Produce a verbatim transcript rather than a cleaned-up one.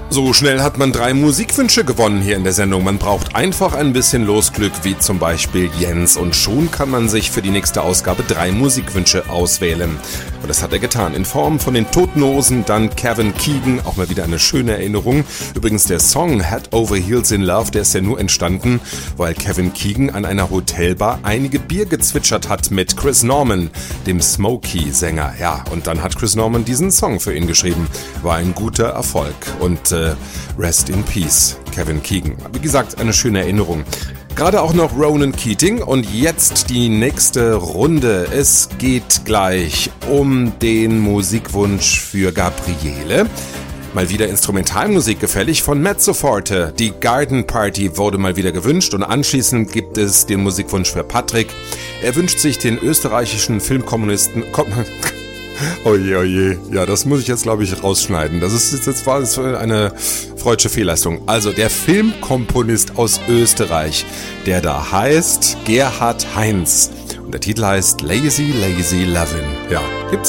So schnell hat man drei Musikwünsche gewonnen hier in der Sendung. Man braucht einfach ein bisschen Losglück, wie zum Beispiel Jens. Und schon kann man sich für die nächste Ausgabe drei Musikwünsche auswählen. Und das hat er getan. In Form von den Toten Hosen, dann Kevin Keegan, auch mal wieder eine schöne Erinnerung. Übrigens der Song Head Over Heels in Love, der ist ja nur entstanden, weil Kevin Keegan an einer Hotelbar einige Bier gezwitschert hat mit Chris Norman, dem Smokey-Sänger. Ja, und dann hat Chris Norman diesen Song für ihn geschrieben. War ein guter Erfolg. Und äh, Rest in Peace, Kevin Keegan. Wie gesagt, eine schöne Erinnerung. Gerade auch noch Ronan Keating und jetzt die nächste Runde. Es geht gleich um den Musikwunsch für Gabriele. Mal wieder Instrumentalmusik gefällig von Mezzo Forte. Die Garden Party wurde mal wieder gewünscht und anschließend gibt es den Musikwunsch für Patrick. Er wünscht sich den österreichischen Filmkommunisten... Oje, oje. Ja, das muss ich jetzt, glaube ich, rausschneiden. Das ist jetzt war das eine freudsche Fehlleistung. Also der Filmkomponist aus Österreich, der da heißt Gerhard Heinz. Und der Titel heißt Lazy, Lazy Lovin'. Ja, gibt's